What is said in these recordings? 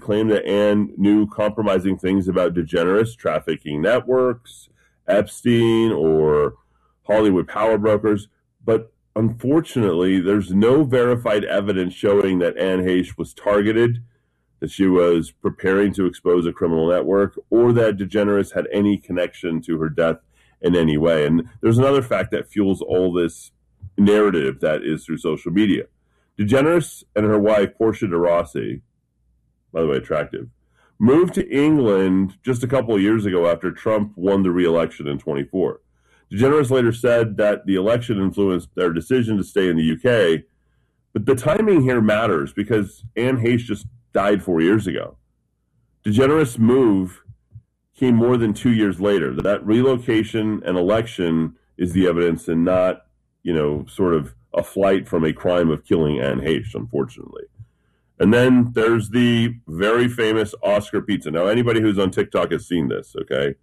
claimed that Anne knew compromising things about DeGeneres trafficking networks, Epstein, or Hollywood power brokers. But unfortunately, there's no verified evidence showing that Anne Heche was targeted, that she was preparing to expose a criminal network, or that DeGeneres had any connection to her death in any way. And there's another fact that fuels all this narrative that is through social media. DeGeneres and her wife, Portia de Rossi, by the way, attractive, moved to England just a couple of years ago after Trump won the re-election in 24. DeGeneres later said that the election influenced their decision to stay in the UK, but the timing here matters because Anne Heche just died 4 years ago. DeGeneres' move came more than 2 years later. That relocation and election is the evidence and not, sort of a flight from a crime of killing Anne Heche, unfortunately. And then there's the very famous Oscar pizza. Now, anybody who's on TikTok has seen this, okay?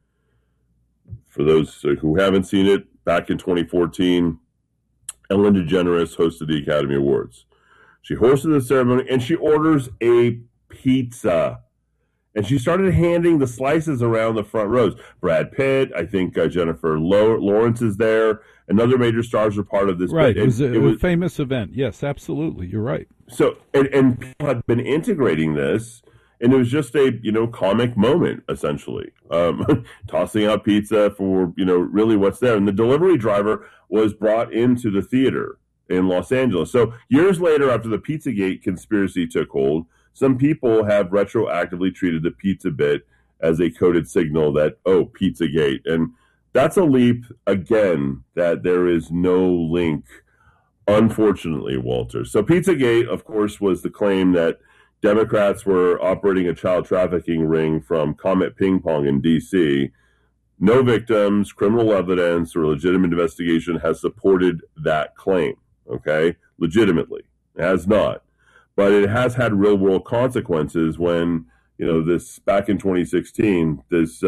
For those who haven't seen it, back in 2014, Ellen DeGeneres hosted the Academy Awards. She hosted the ceremony, and she orders a pizza. And she started handing the slices around the front rows. Brad Pitt, I think Jennifer Lawrence is there, and other major stars were part of this. Right, it was a famous event. Yes, absolutely, you're right. So, and people had been integrating this, and it was just a, comic moment, essentially. Tossing out pizza for, really what's there. And the delivery driver was brought into the theater in Los Angeles. So years later, after the Pizzagate conspiracy took hold, some people have retroactively treated the pizza bit as a coded signal that, Pizzagate. And that's a leap, again, that there is no link, unfortunately, Walter. So Pizzagate, of course, was the claim that Democrats were operating a child trafficking ring from Comet Ping Pong in D.C. No victims, criminal evidence, or legitimate investigation has supported that claim, okay? Legitimately. It has not. But it has had real-world consequences when, this, back in 2016, this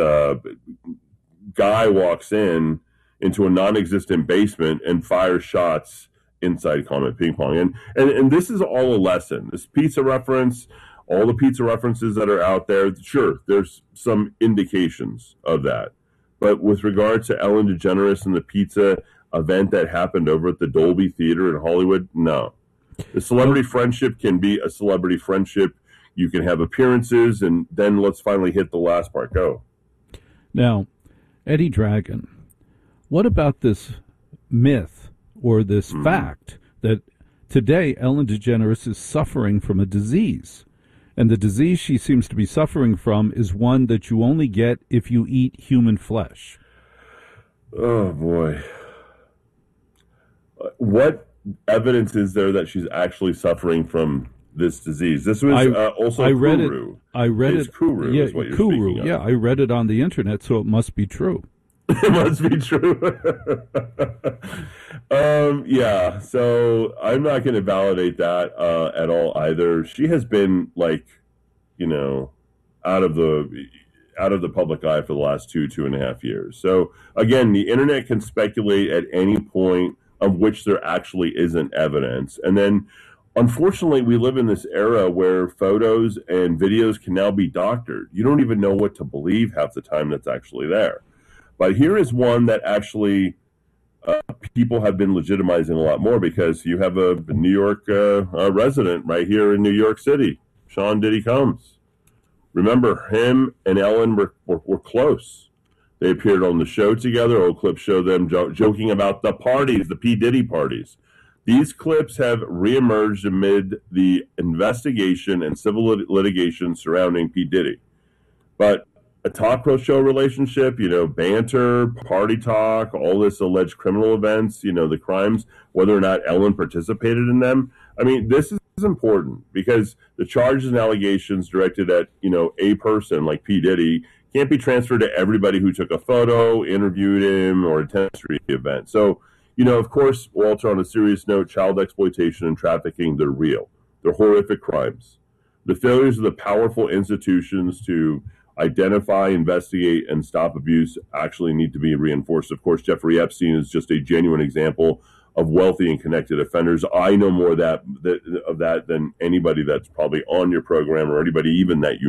guy walks into a non-existent basement and fires shots inside Comet Ping Pong. And this is all a lesson. This pizza reference, all the pizza references that are out there, sure, there's some indications of that. But with regard to Ellen DeGeneres and the pizza event that happened over at the Dolby Theater in Hollywood, no. The celebrity friendship can be a celebrity friendship. You can have appearances, and then let's finally hit the last part. Go. Now, Eddie Dragon, what about this myth or this fact that today Ellen DeGeneres is suffering from a disease? And the disease she seems to be suffering from is one that you only get if you eat human flesh. Oh, boy. What evidence is there that she's actually suffering from this disease? This was also I read Kuru. I read it's it. Kuru Yeah, is what you're Kuru. speaking of. Yeah, I read it on the internet, so it must be true. It must be true. Yeah, so I'm not going to validate that at all either. She has been out of the public eye for the last 2.5 years. So again, the internet can speculate at any point of which there actually isn't evidence. And then, unfortunately, we live in this era where photos and videos can now be doctored. You don't even know what to believe half the time that's actually there. But here is one that actually people have been legitimizing a lot more, because you have a New York resident right here in New York City, Sean Diddy Combs. Remember, him and Ellen were close. They appeared on the show together. Old clips show them joking about the parties, the P. Diddy parties. These clips have reemerged amid the investigation and civil litigation surrounding P. Diddy. But a talk show relationship, banter, party talk, all this alleged criminal events, the crimes, whether or not Ellen participated in them. I mean, this is important because the charges and allegations directed at, a person like P. Diddy can't be transferred to everybody who took a photo, interviewed him, or attended the event. So, of course, Walter, on a serious note, child exploitation and trafficking, they're real. They're horrific crimes. The failures of the powerful institutions to identify, investigate, and stop abuse actually need to be reinforced. Of course, Jeffrey Epstein is just a genuine example of wealthy and connected offenders. I know more of that than anybody that's probably on your program or anybody even that you